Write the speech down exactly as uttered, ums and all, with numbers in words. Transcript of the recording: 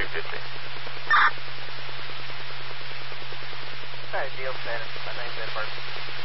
fifty. Sorry, deal status. My name's Ed Burton.